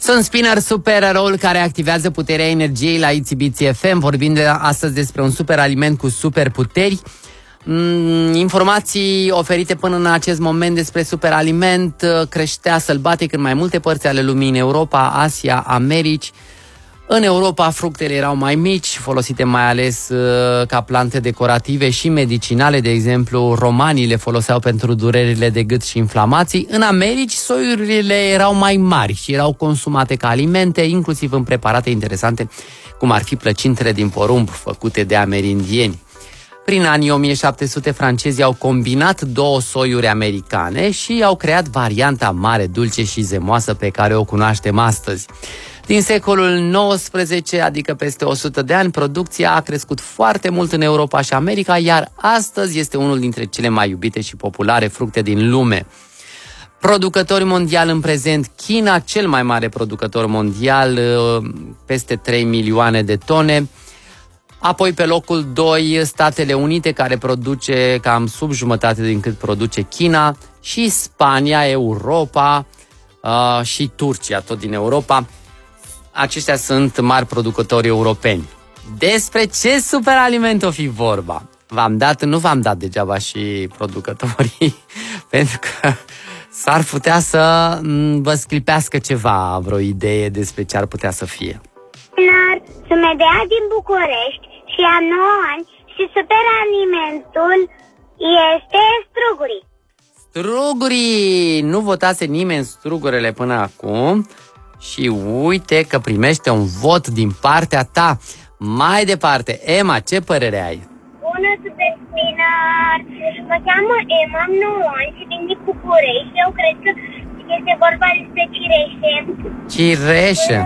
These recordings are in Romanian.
Sunt Spinner, super care activează puterea energiei la ITBC FM. Vorbim astăzi despre un super aliment cu super puteri. Informații oferite până în acest moment despre superaliment: creștea sălbatic în mai multe părți ale lumii, în Europa, Asia, Americi. În Europa, fructele erau mai mici, folosite mai ales ca plante decorative și medicinale. De exemplu, romanii le foloseau pentru durerile de gât și inflamații. În Americi, soiurile erau mai mari și erau consumate ca alimente, inclusiv în preparate interesante, cum ar fi plăcintele din porumb, făcute de amerindieni. Prin anii 1700, francezii au combinat două soiuri americane și au creat varianta mare, dulce și zemoasă pe care o cunoaștem astăzi. Din secolul XIX, adică peste 100 de ani, producția a crescut foarte mult în Europa și America, iar astăzi este unul dintre cele mai iubite și populare fructe din lume. Producători mondial în prezent: China, cel mai mare producător mondial, peste 3 milioane de tone. Apoi pe locul 2, Statele Unite, care produce cam sub jumătate din cât produce China, și Spania, Europa și Turcia, tot din Europa. Aceștia sunt mari producători europeni. Despre ce superaliment o fi vorba? Nu v-am dat degeaba și producătorii, pentru că s-ar putea să vă sclipească ceva, vreo idee despre ce ar putea să fie. Sunt Medea din București și am 9 ani și superalimentul este strugurii. Strugurii! Nu votase nimeni strugurele până acum și uite că primește un vot din partea ta. Mai departe, Emma, ce părere ai? Bună, super Spinner! Mă cheamă Emma, am 9 ani și vin din București. Eu cred că este vorba despre cireșe. Cireșe?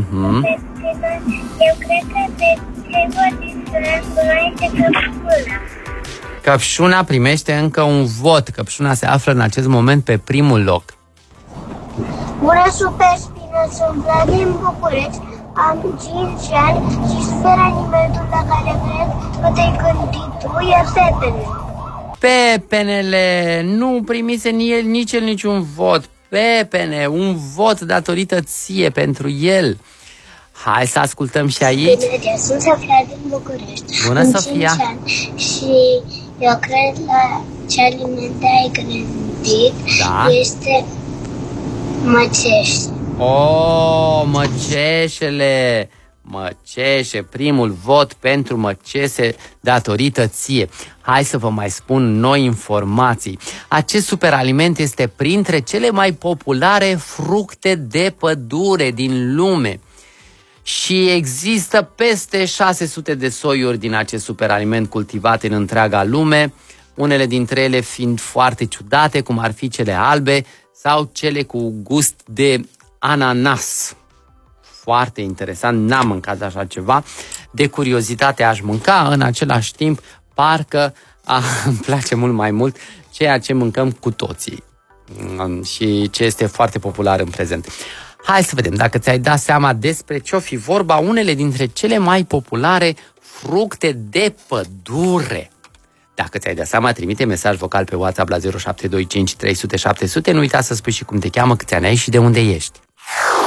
Eu cred că de ce vă este căpșuna. Căpșuna primește încă un vot. Căpșuna se află în acest moment pe primul loc. Bună, super Spinner! Sunt Vlad din București. Am 5 ani și superalimentul la care cred că te-ai gândit tu e pepene. Pepenele! Nu primise nici el niciun vot. Pepene, un vot datorită ție pentru el. Hai să ascultăm și aici. Bine, sunt Sofia din București. Bună, Sofia! 5 ani și eu cred la ce aliment ai gândit. Da? Este măcești. Măceșele! Măceșe, primul vot pentru măcese datorită ție. Hai să vă mai spun noi informații. Acest superaliment este printre cele mai populare fructe de pădure din lume. Și există peste 600 de soiuri din acest superaliment cultivate în întreaga lume, unele dintre ele fiind foarte ciudate, cum ar fi cele albe sau cele cu gust de ananas. Foarte interesant, n-am mâncat așa ceva. De curiozitate aș mânca, în același timp parcă îmi place mult mai mult ceea ce mâncăm cu toții și ce este foarte popular în prezent. Hai să vedem dacă ți-ai dat seama despre ce-o fi vorba. Unele dintre cele mai populare fructe de pădure. Dacă ți-ai dat seama, trimite mesaj vocal pe WhatsApp la 0725 300 700. Nu uita să spui și cum te cheamă, câți ani ai și de unde ești.